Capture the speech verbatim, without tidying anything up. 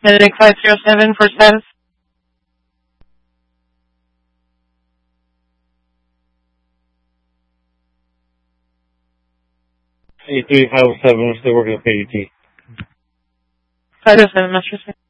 Medic five zero seven for status. eight three five seven, we're still working at K U T. five zero seven, Master.